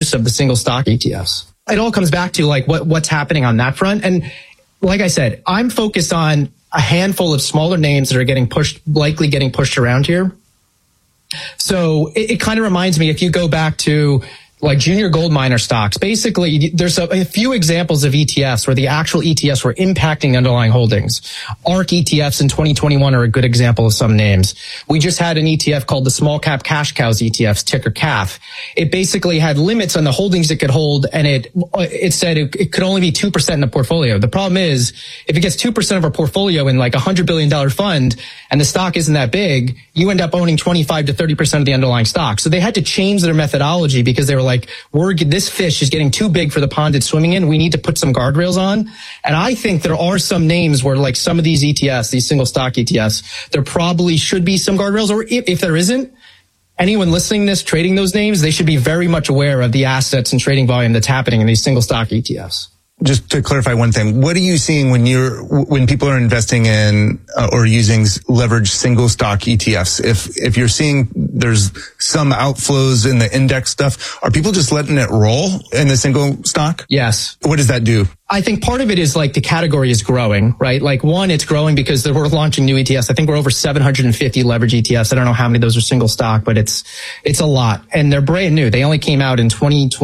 of the single stock ETFs. It all comes back to like what's happening on that front. And like I said, I'm focused on a handful of smaller names that are likely getting pushed around here. So it kind of reminds me, if you go back to like junior gold miner stocks, basically there's a few examples of ETFs where the actual ETFs were impacting the underlying holdings. ARK ETFs in 2021 are a good example of some names. We just had an ETF called the Small Cap Cash Cows ETFs, ticker CAF. It basically had limits on the holdings it could hold, and it said it could only be 2% in the portfolio. The problem is, if it gets 2% of our portfolio in like a $100 billion fund and the stock isn't that big, you end up owning 25 to 30% of the underlying stock. So they had to change their methodology because they were like, this fish is getting too big for the pond it's swimming in. We need to put some guardrails on. And I think there are some names where like some of these ETFs, these single stock ETFs, there probably should be some guardrails, or if there isn't, anyone listening to this, trading those names, they should be very much aware of the assets and trading volume that's happening in these single stock ETFs. Just to clarify one thing, what are you seeing when people are investing in or using leveraged single stock ETFs? If you're seeing there's some outflows in the index stuff, are people just letting it roll in the single stock? Yes. What does that do? I think part of it is like the category is growing, right? Like one, it's growing because we're launching new ETFs. I think we're over 750 leverage ETFs. I don't know how many of those are single stock, but it's a lot. And they're brand new. They only came out in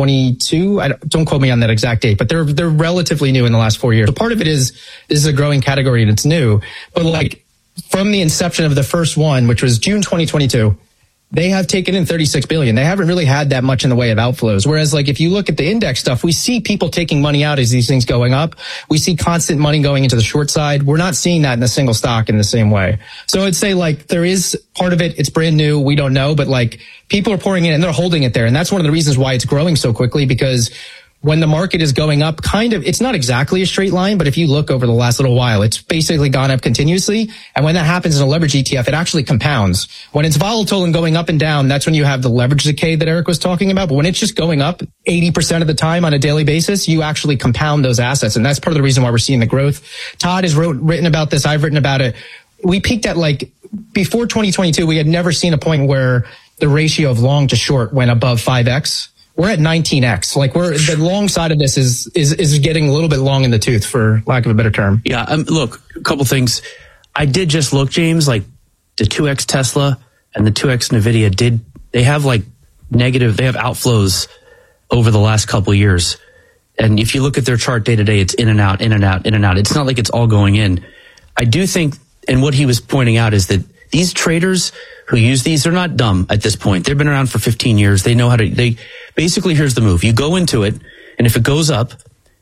2022. Don't quote me on that exact date, but they're relatively new in the last 4 years. So part of it is, this is a growing category and it's new. But like from the inception of the first one, which was June 2022, they have taken in $36 billion. They haven't really had that much in the way of outflows. Whereas like if you look at the index stuff, we see people taking money out as these things going up. We see constant money going into the short side. We're not seeing that in the single stock in the same way. So I'd say like there is part of it. It's brand new. We don't know, but like people are pouring in and they're holding it there. And that's one of the reasons why it's growing so quickly, because when the market is going up, it's not exactly a straight line, but if you look over the last little while, it's basically gone up continuously. And when that happens in a leverage ETF, it actually compounds. When it's volatile and going up and down, that's when you have the leverage decay that Eric was talking about. But when it's just going up 80% of the time on a daily basis, you actually compound those assets. And that's part of the reason why we're seeing the growth. Todd has written about this. I've written about it. We peaked at like before 2022, we had never seen a point where the ratio of long to short went above 5x. We're at 19x. Like the long side of this is getting a little bit long in the tooth, for lack of a better term. Yeah. Look, a couple things. I did just look, James, like the 2x Tesla and the 2x NVIDIA they have like negative, they have outflows over the last couple of years. And if you look at their chart day to day, it's in and out, in and out, in and out. It's not like it's all going in. I do think, and what he was pointing out is that these traders who use these are not dumb at this point. They've been around for 15 years. They know how to, basically, here's the move. You go into it, and if it goes up,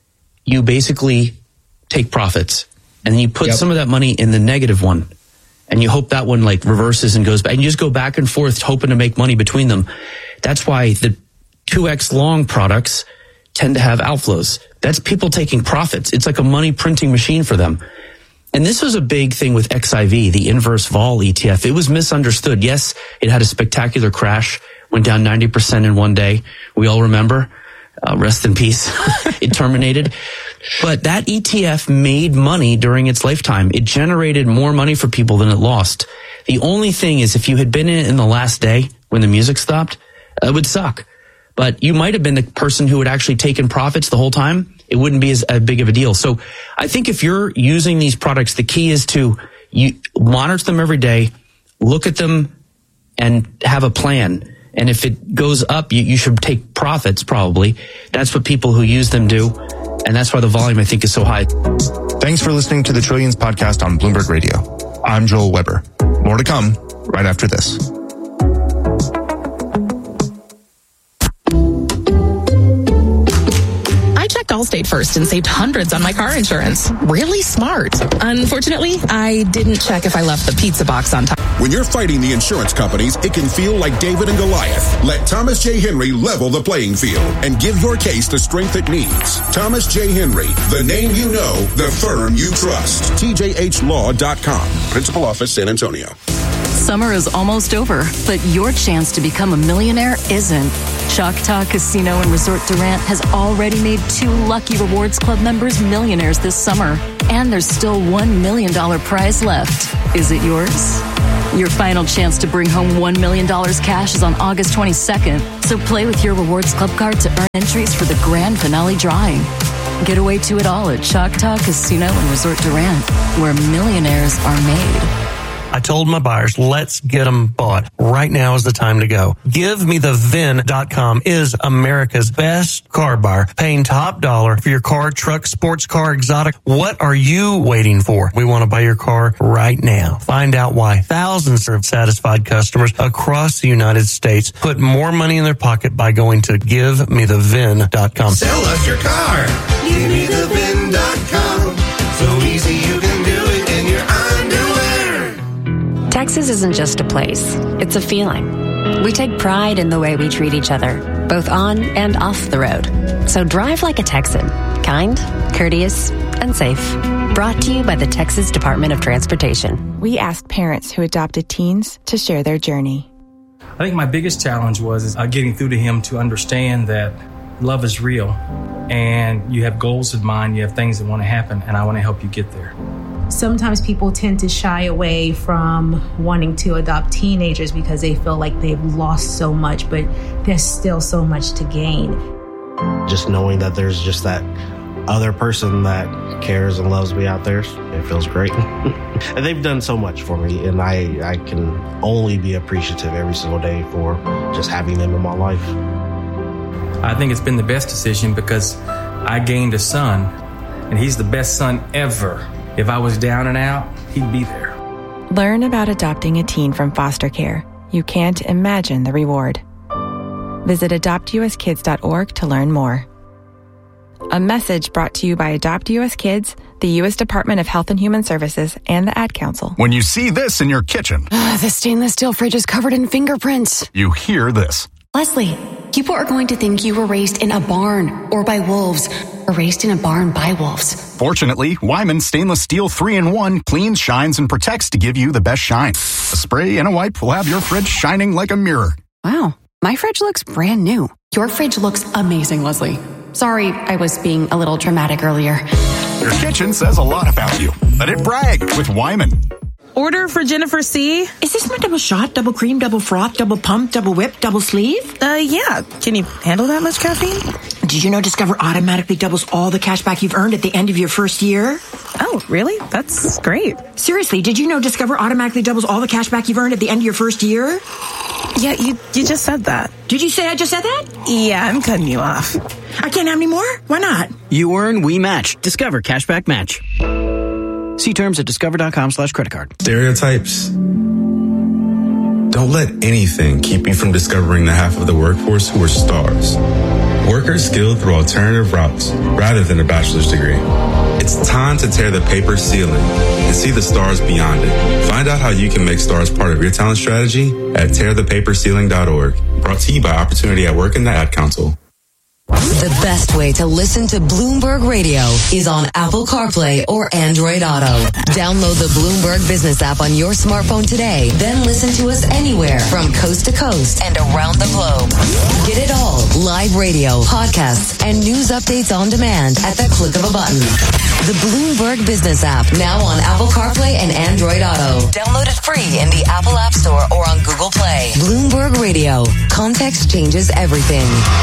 you basically take profits. And then you put some of that money in the negative one. And you hope that one like reverses and goes back. And you just go back and forth hoping to make money between them. That's why the 2x long products tend to have outflows. That's people taking profits. It's like a money printing machine for them. And this was a big thing with XIV, the inverse vol ETF. It was misunderstood. Yes, it had a spectacular crash, went down 90% in one day. We all remember. Rest in peace. It terminated. But that ETF made money during its lifetime. It generated more money for people than it lost. The only thing is, if you had been in the last day when the music stopped, it would suck. But you might have been the person who had actually taken profits the whole time. It wouldn't be as big of a deal. So I think if you're using these products, the key is to monitor them every day, look at them, and have a plan. And if it goes up, you should take profits, probably. That's what people who use them do. And that's why the volume, I think, is so high. Thanks for listening to the Trillions podcast on Bloomberg Radio. I'm Joel Weber. More to come right after this. Allstate first and saved hundreds on my car insurance. Really smart. Unfortunately, I didn't check if I left the pizza box on time. When you're fighting the insurance companies, it can feel like David and Goliath. Let Thomas J. Henry level the playing field and give your case the strength it needs. Thomas J. Henry, the name you know, the firm you trust. TJHLaw.com. Principal Office, San Antonio. Summer is almost over, but your chance to become a millionaire isn't. Choctaw Casino and Resort Durant has already made 2 Lucky Rewards Club members millionaires this summer. And there's still $1 million prize left. Is it yours? Your final chance to bring home $1 million cash is on August 22nd. So play with your Rewards Club card to earn entries for the grand finale drawing. Get away to it all at Choctaw Casino and Resort Durant, where millionaires are made. I told my buyers, let's get them bought. Right now is the time to go. GiveMeTheVin.com is America's best car buyer, paying top dollar for your car, truck, sports car, exotic. What are you waiting for? We want to buy your car right now. Find out why thousands of satisfied customers across the United States put more money in their pocket by going to GiveMeTheVin.com. Sell us your car. GiveMeTheVin.com. So easy you can do it in your underwear. Texas isn't just a place, it's a feeling. We take pride in the way we treat each other, both on and off the road. So drive like a Texan, kind, courteous, and safe. Brought to you by the Texas Department of Transportation. We asked parents who adopted teens to share their journey. I think my biggest challenge was getting through to him to understand that love is real and you have goals in mind, you have things that want to happen, and I want to help you get there. Sometimes people tend to shy away from wanting to adopt teenagers because they feel like they've lost so much, but there's still so much to gain. Just knowing that there's just that other person that cares and loves me out there, it feels great. And they've done so much for me, and I can only be appreciative every single day for just having them in my life. I think it's been the best decision because I gained a son, and he's the best son ever. If I was down and out, he'd be there. Learn about adopting a teen from foster care. You can't imagine the reward. Visit adoptuskids.org to learn more. A message brought to you by Adopt US Kids, the U.S. Department of Health and Human Services, and the Ad Council. When you see this in your kitchen, the stainless steel fridge is covered in fingerprints. You hear this. Leslie, people are going to think you were raised in a barn or by wolves, or raised in a barn by wolves. Fortunately, Wyman Stainless Steel 3-in-1 cleans, shines, and protects to give you the best shine. A spray and a wipe will have your fridge shining like a mirror. Wow, my fridge looks brand new. Your fridge looks amazing, Leslie. Sorry, I was being a little dramatic earlier. Your kitchen says a lot about you. Let it brag with Wyman. Order for Jennifer C. Is this my double shot, double cream, double froth, double pump, double whip, double sleeve? Yeah. Can you handle that much caffeine? Did you know Discover automatically doubles all the cash back you've earned at the end of your first year? Oh, really? That's great. Seriously, did you know Discover automatically doubles all the cash back you've earned at the end of your first year? Yeah, you just said that. Did you say I just said that? Yeah, I'm cutting you off. I can't have any more? Why not? You earn, we match. Discover Cashback Match. See terms at discover.com/creditcard. Stereotypes. Don't let anything keep you from discovering the half of the workforce who are stars. Workers skilled through alternative routes rather than a bachelor's degree. It's time to tear the paper ceiling and see the stars beyond it. Find out how you can make stars part of your talent strategy at tearthepaperceiling.org. Brought to you by Opportunity at Work and the Ad Council. The best way to listen to Bloomberg Radio is on Apple CarPlay or Android Auto. Download the Bloomberg Business app on your smartphone today. Then listen to us anywhere from coast to coast and around the globe. Get it all. Live radio, podcasts, and news updates on demand at the click of a button. The Bloomberg Business app, now on Apple CarPlay and Android Auto. Download it free in the Apple App Store or on Google Play. Bloomberg Radio. Context changes everything.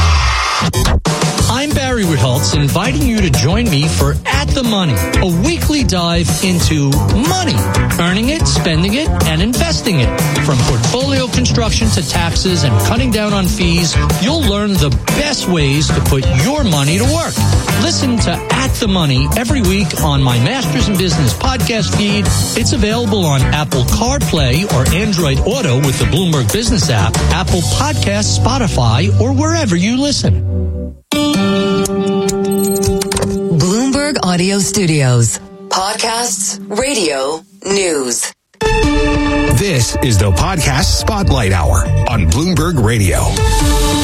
I'm Barry Ritholtz, inviting you to join me for At the Money, a weekly dive into money, earning it, spending it, and investing it. From portfolio construction to taxes and cutting down on fees, you'll learn the best ways to put your money to work. Listen to At the Money every week on my Masters in Business podcast feed. It's available on Apple CarPlay or Android Auto with the Bloomberg Business app, Apple Podcasts, Spotify, or wherever you listen. Bloomberg Audio Studios. Podcasts, radio, news. This is the Podcast Spotlight Hour on Bloomberg Radio.